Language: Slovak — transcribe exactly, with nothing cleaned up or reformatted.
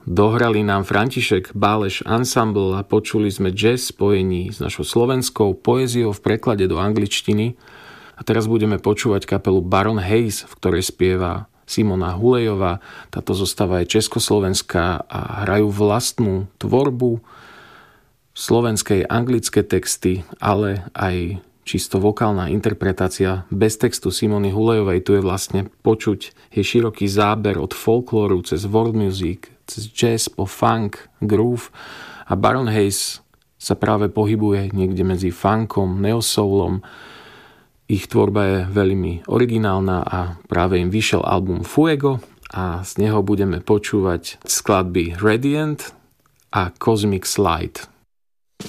Dohrali nám František Báleš Ensemble a počuli sme jazz spojení s našou slovenskou poéziou v preklade do angličtiny. A teraz budeme počúvať kapelu Baron Hayes, v ktorej spieva Simona Hulejová. Táto zostava je československá a hrajú vlastnú tvorbu, slovenskej anglické texty, ale aj čisto vokálna interpretácia bez textu Simony Hulejovej. Tu je vlastne počuť je široký záber od folklóru cez world music, cez jazz po funk, groove a Baron Hayes sa práve pohybuje niekde medzi funkom, neosoulom. Ich tvorba je veľmi originálna a práve im vyšiel album Fuego a z neho budeme počúvať skladby Radiant a Cosmic Slide.